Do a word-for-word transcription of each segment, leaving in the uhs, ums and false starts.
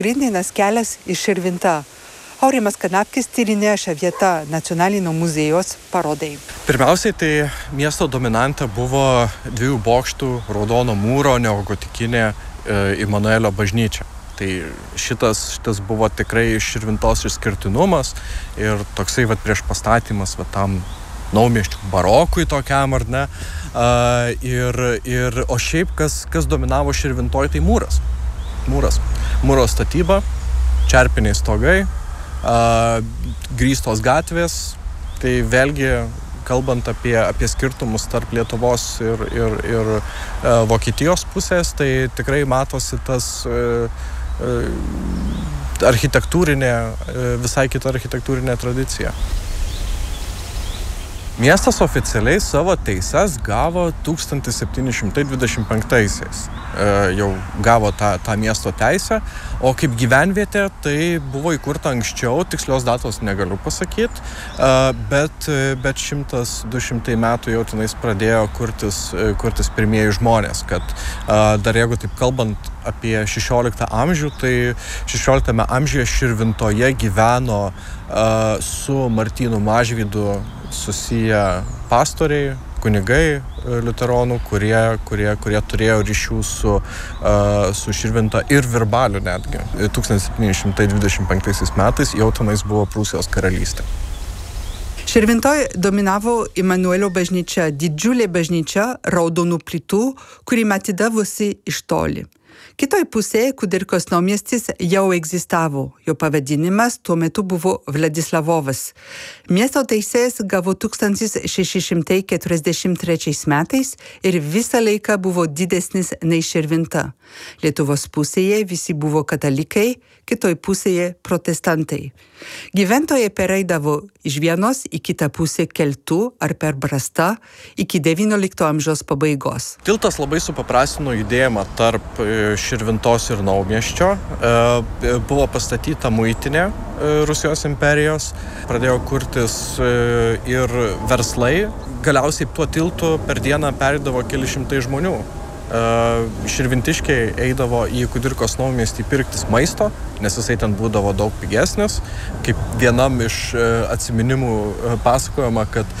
Pagrindinis kelias į Širvintą. Aurimas Kanapkis tyrinėja šią vietą Nacionalinio muziejaus parodai. Pirmiausiai tai miesto dominantė buvo dviejų bokštų raudono mūro neogotikinė e, Imanuelio bažnyčia. Tai šitas, šitas buvo tikrai Širvintos išskirtinumas ir toksai vat, prieš pastatymas vat, tam naumiesčių barokui tokiam ar ne. A, ir, ir, o šiaip kas, kas dominavo Širvintoj, tai mūras. Mūras. Mūro statyba, čerpiniai stogai, a, grįstos gatvės. Tai vėlgi, kalbant apie, apie skirtumus tarp Lietuvos ir, ir, ir e, Vokietijos pusės, tai tikrai matosi tas e, e, architektūrinė, e, visai kita architektūrinė tradicija. Miestas oficialiai savo teises gavo tūkstantis septyni šimtai dvidešimt penktaisiais. E, jau gavo tą, tą miesto teisę, o kaip gyvenvietė tai buvo įkurta anksčiau, tikslios datos negaliu pasakyti, e, bet, bet šimtas du šimtai metų jau tenais pradėjo kurtis, kurtis pirmieji žmonės, kad e, dar jeigu taip kalbant apie šešioliktą amžių, tai šešioliktame amžiuje Širvintoje gyveno e, su Martynu Mažvydu susiję pastoriai, kunigai liuteronų, kurie, kurie, kurie turėjo ryšių su, uh, su Širvinta ir Virbaliu netgi. tūkstantis septyni šimtai dvidešimt penktaisiais metais jau tenais buvo Prūsijos karalystė. Širvintoj dominavo Imanuelio bažnyčia, didžiulė bažnyčia raudonų plytų, kuri matydavosi iš toli. Kitoj pusėje Kudirkos naumiestis jau egzistavo. Jo pavadinimas tuo metu buvo Vladislavovas. Miesto teises gavo tūkstantis šeši šimtai keturiasdešimt trečiais metais ir visą laiką buvo didesnis nei Širvinta. Lietuvos pusėje visi buvo katalikai, kitoj pusėje protestantai. Gyventojai pereidavo iš vienos į kitą pusę keltu ar per brastą iki devyniolikto amžiaus pabaigos. Tiltas labai supaprastino judėjimą tarp Širvintos ir Naumiesčio. Buvo pastatyta muitinė Rusijos imperijos, pradėjo kurtis ir verslai. Galiausiai tuo tiltu per dieną pereidavo keli šimtai žmonių. Širvintiškiai eidavo į Kudirkos naumiestį pirktis maisto, nes jisai ten būdavo daug pigesnis. Kaip vienam iš atsiminimų pasakojama, kad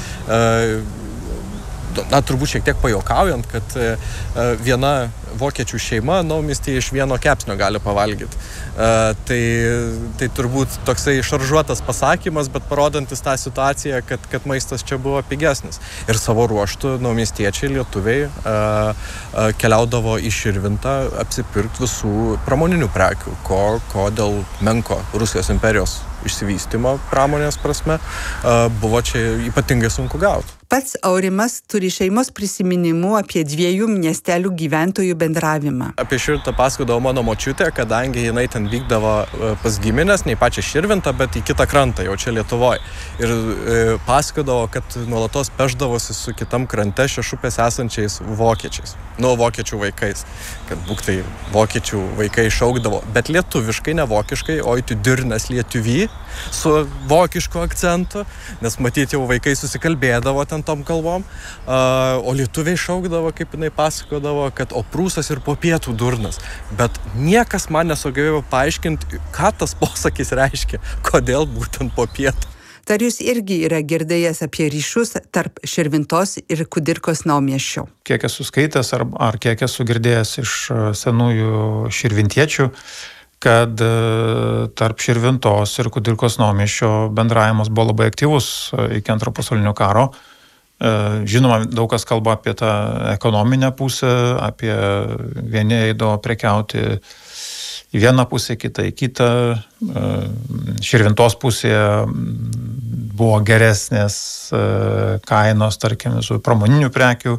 na, turbūt šiek tiek pajuokaujant, kad e, viena vokiečių šeima naumiestyje iš vieno kepsnio gali pavalgyti. E, tai, tai turbūt toksai šaržuotas pasakymas, bet parodantis tą situaciją, kad, kad maistas čia buvo pigesnis. Ir savo ruoštų naumiestiečiai lietuviai e, e, keliaudavo į Širvintą apsipirkti visų pramoninių prekių, ko, ko dėl menko Rusijos imperijos išsivystymo pramonės prasme e, buvo čia ypatingai sunku gauti. Pats Aurimas turi šeimos prisiminimų apie dviejų miestelių gyventojų bendravimą. Apie Širvintą pasakodavo mano močiutė, kadangi jinai ten vykdavo pas giminės, ne į pačią Širvintą, bet į kitą krantą, jau čia Lietuvoje. Ir e, pasakodavo, kad nuolatos pešdavosi su kitam krante Šešupės esančiais vokiečiais. Nu, vokiečių vaikais. Kad būk tai vokiečių vaikai šaukdavo, bet lietuviškai, ne vokiškai, oi tu dirnas lietuvy su vokišku akcentu, nes matyti jau vaikai susikalbėdavo ten tom kalbom, uh, o lietuviai šaukdavo, kaip jinai pasakodavo, kad o prūsas ir po pietų durnas. Bet niekas man nesugebėjo paaiškinti, ką tas posakis reiškia, kodėl būtent po pietų. Ar jūs irgi yra girdėjęs apie ryšius tarp Širvintos ir Kudirkos naumiesčio? Kiek esu skaitęs ar, ar kiek esu girdėjęs iš senųjų širvintiečių, kad tarp Širvintos ir Kudirkos naumiesčio bendravimas buvo labai aktyvus iki antro pasaulinio karo. Žinoma, daug kas kalba apie tą ekonominę pusę, apie vieni eidavo prekiauti į vieną pusę, kitą į kitą. Širvintos pusėje buvo geresnės kainos, tarkim, su pramoninių prekių.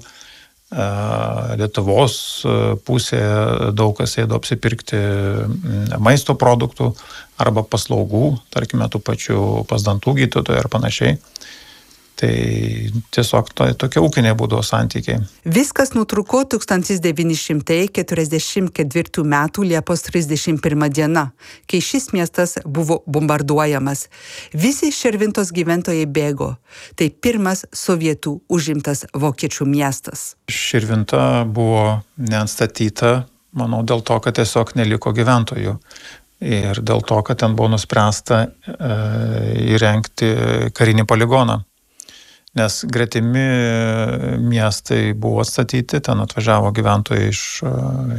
Lietuvos pusėje daug kas eidavo apsipirkti maisto produktų arba paslaugų, tarkime, tų pačių pas dantų gydytojų ir panašiai. Tai tiesiog to, tokie ūkiniai būdavo santykiai. Viskas nutruko tūkstantis devyni šimtai keturiasdešimt ketvirtų metų Liepos trisdešimt pirmą diena, kai šis miestas buvo bombarduojamas. Visi Širvintos gyventojai bėgo. Tai pirmas sovietų užimtas vokiečių miestas. Širvinta buvo neatstatyta, manau, dėl to, kad tiesiog neliko gyventojų. Ir dėl to, kad ten buvo nuspręsta įrengti karinį poligoną. Nes gretimi miestai buvo atstatyti, ten atvažiavo gyventojai iš